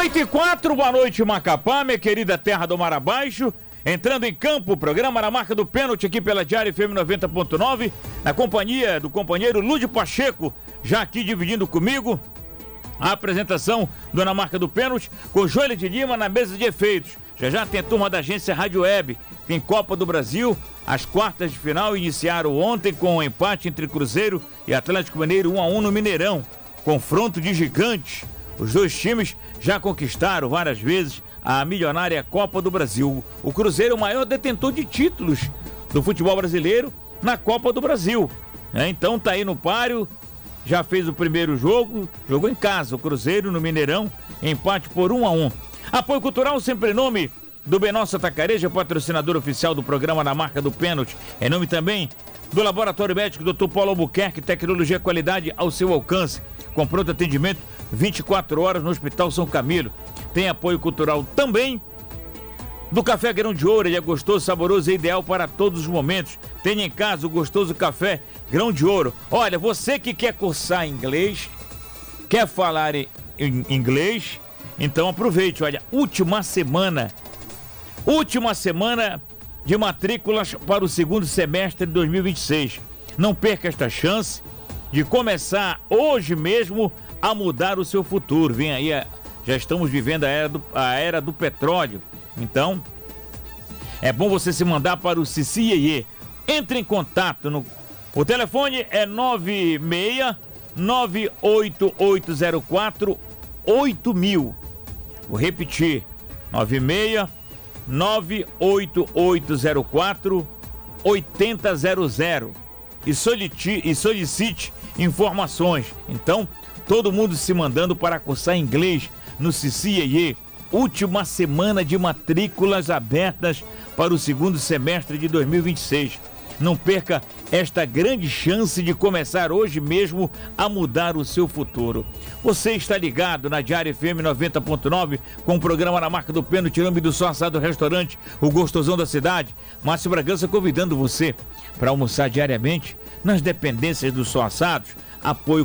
8h04, boa noite, Macapá, minha querida terra do mar abaixo. Entrando em campo, o programa na marca do pênalti aqui pela Diário FM 90.9, na companhia do companheiro Lúdio Pacheco, já aqui dividindo comigo a apresentação do Na Marca do Pênalti, com Joelho de Lima na mesa de efeitos. Já tem a turma da agência Rádio Web, tem Copa do Brasil, as quartas de final iniciaram ontem com o empate entre Cruzeiro e Atlético Mineiro 1-1 no Mineirão. Confronto de gigantes. Os dois times já conquistaram várias vezes a milionária Copa do Brasil. O Cruzeiro é o maior detentor de títulos do futebol brasileiro na Copa do Brasil. Então tá aí no páreo, já fez o primeiro jogo, jogou em casa, o Cruzeiro no Mineirão, empate por 1-1. Apoio Cultural, sempre em nome do Benossa Tacareja, patrocinador oficial do programa Na Marca do Pênalti. Em nome também do Laboratório Médico Dr. Paulo Albuquerque, tecnologia e qualidade ao seu alcance, com pronto atendimento 24 horas no Hospital São Camilo. Tem apoio cultural também do Café Grão de Ouro. Ele é gostoso, saboroso e ideal para todos os momentos. Tenha em casa o gostoso Café Grão de Ouro. Olha, você que quer cursar inglês, quer falar em inglês, então aproveite. Olha, última semana de matrículas para o segundo semestre de 2026. Não perca esta chance de começar hoje mesmo a mudar o seu futuro. Vem aí, já estamos vivendo a era do petróleo. Então, é bom você se mandar para o CCIE. Entre em contato. O telefone é 96-98804-8000. Vou repetir. 96-98804-8000. E solicite informações. Então, todo mundo se mandando para cursar inglês no CCIE. Última semana de matrículas abertas para o segundo semestre de 2026. Não perca esta grande chance de começar hoje mesmo a mudar o seu futuro. Você está ligado na Diário FM 90.9 com o programa Na Marca do Pênalti, nome do Só Assado Restaurante, o gostosão da cidade. Márcio Bragança convidando você para almoçar diariamente nas dependências do Só Assados. Apoio